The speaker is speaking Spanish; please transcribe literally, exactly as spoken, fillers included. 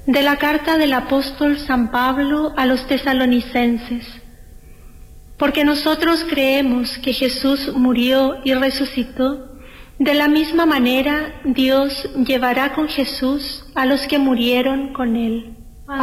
De la carta del apóstol San Pablo a los tesalonicenses. Porque nosotros creemos que Jesús murió y resucitó, de la misma manera Dios llevará con Jesús a los que murieron con él.